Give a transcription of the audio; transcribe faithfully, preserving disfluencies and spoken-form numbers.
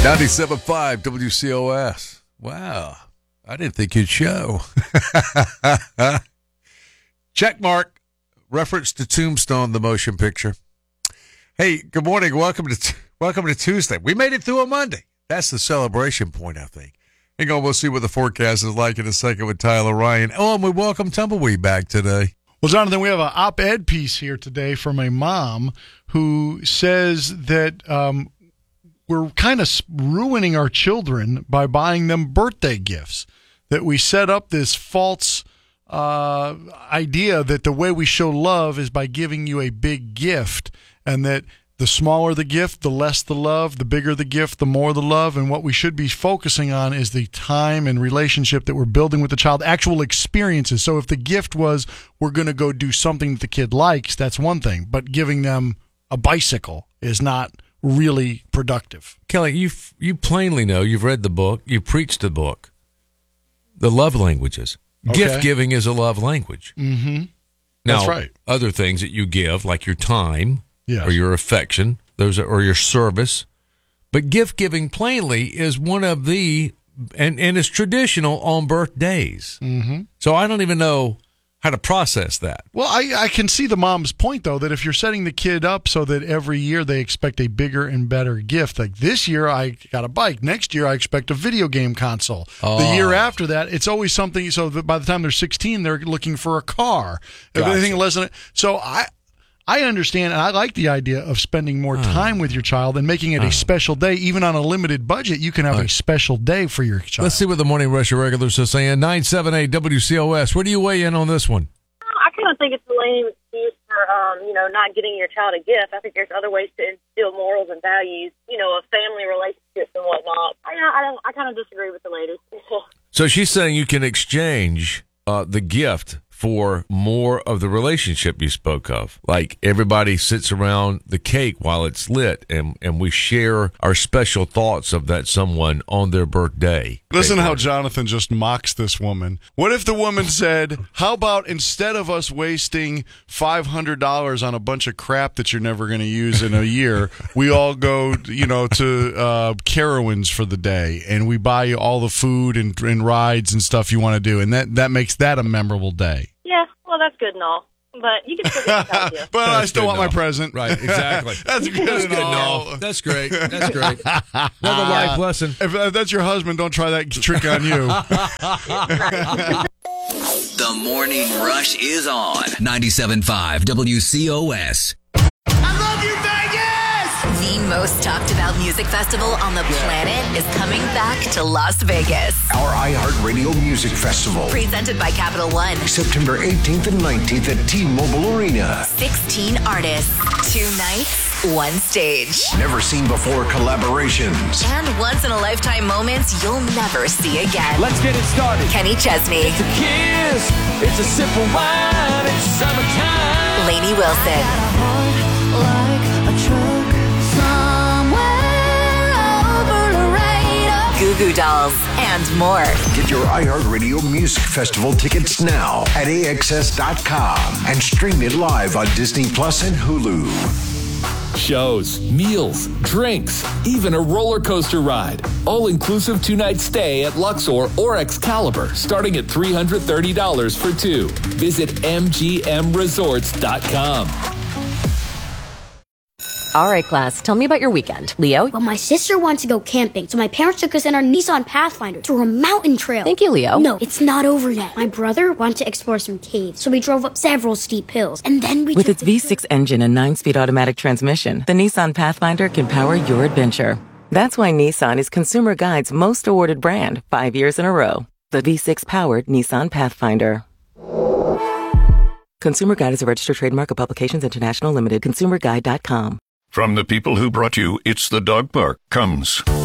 ninety-seven point five W C O S. Wow. I didn't think you'd show. Check mark. Reference to Tombstone, the motion picture. Hey, good morning. Welcome to t- welcome to Tuesday. We made it through a Monday. That's the celebration point, I think. Hang on, we'll see what the forecast is like in a second with Tyler Ryan. Oh, and we welcome Tumbleweed back today. Well, Jonathan, we have an op-ed piece here today from a mom who says that um, we're kind of ruining our children by buying them birthday gifts, that we set up this false uh, idea that the way we show love is by giving you a big gift, and that the smaller the gift, the less the love, the bigger the gift, the more the love, and what we should be focusing on is the time and relationship that we're building with the child, actual experiences. So if the gift was we're going to go do something that the kid likes, that's one thing, but giving them a bicycle is not really productive. Kelly, you you plainly know, you've read the book, you preached the book, the love languages. Okay. Gift giving is a love language. Mm-hmm. Now, That's right. Other things that you give, like your time, Yes. or your affection, those are, or your service. But gift giving plainly is one of the, and, and is traditional on birthdays. Mm-hmm. So I don't even know how to process that. Well, I, I can see the mom's point, though, that if you're setting the kid up so that every year they expect a bigger and better gift, like this year I got a bike, next year I expect a video game console. Oh. The year after that, it's always something, so that by the time they're sixteen, they're looking for a car. If Gotcha. anything less than, so I... I understand, and I like the idea of spending more time with your child and making it a special day. Even on a limited budget, you can have a special day for your child. Let's see what the Morning Rush regulars are saying. nine seven eight W C O S. Where do you weigh in on this one? I kind of think it's a lame excuse for, um, you know, not getting your child a gift. I think there's other ways to instill morals and values, you know, of family relationships and whatnot. I, I, don't, I kind of disagree with the lady. So she's saying you can exchange uh, the gift for more of the relationship you spoke of. Like everybody sits around the cake while it's lit, and, and we share our special thoughts of that someone on their birthday. Listen how Jonathan just mocks this woman. What if the woman said, how about instead of us wasting five hundred dollars on a bunch of crap that you're never going to use in a year, we all go, you know, to uh, Carowinds for the day, and we buy you all the food and, and rides and stuff you want to do, and that, that makes that a memorable day. Yeah, well, that's good and all. But you can still get the idea. But That's I still good want and my all. present. Right, exactly. That's good, That's and good and all. all. That's great. That's great. Another life lesson. If, if that's your husband, don't try that trick on you. The Morning Rush is on ninety-seven point five W C O S. The most talked about music festival on the planet is coming back to Las Vegas. Our iHeartRadio Music Festival. Presented by Capital One. September eighteenth and nineteenth at T-Mobile Arena. sixteen artists, two nights, one stage. Never seen before collaborations. And once-in-a-lifetime moments you'll never see again. Let's get it started. Kenny Chesney. It's a kiss. It's a sip of wine. It's summertime. Lainey Wilson. Goo Goo Dolls, and more. Get your iHeartRadio Music Festival tickets now at A X S dot com and stream it live on Disney Plus and Hulu. Shows, meals, drinks, even a roller coaster ride. All-inclusive two-night stay at Luxor or Excalibur, starting at three hundred thirty dollars for two. Visit M G M resorts dot com. All right, class, tell me about your weekend. Leo? Well, my sister wants to go camping, so my parents took us in our Nissan Pathfinder through a mountain trail. Thank you, Leo. No, it's not over yet. My brother wanted to explore some caves, so we drove up several steep hills, and then we With took its the- V six engine and nine-speed automatic transmission, the Nissan Pathfinder can power your adventure. That's why Nissan is Consumer Guide's most awarded brand, five years in a row. The V six-powered Nissan Pathfinder. Consumer Guide is a registered trademark of Publications International Limited. consumer guide dot com. From the people who brought you It's the Dog Park comes